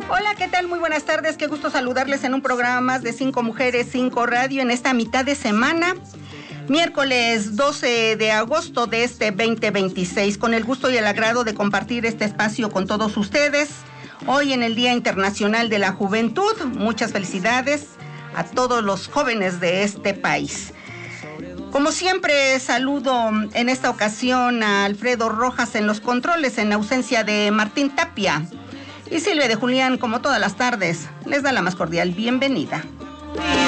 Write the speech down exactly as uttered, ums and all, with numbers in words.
Hola, ¿qué tal? Muy buenas tardes, qué gusto saludarles en un programa más de Cinco Mujeres, Cinco Radio en esta mitad de semana, miércoles doce de agosto de este veinte veintiséis, con el gusto y el agrado de compartir este espacio con todos ustedes, hoy en el Día Internacional de la Juventud. Muchas felicidades a todos los jóvenes de este país. Como siempre, saludo en esta ocasión a Alfredo Rojas en los controles, en ausencia de Martín Tapia. Y Silvia de Julián, como todas las tardes, les da la más cordial bienvenida.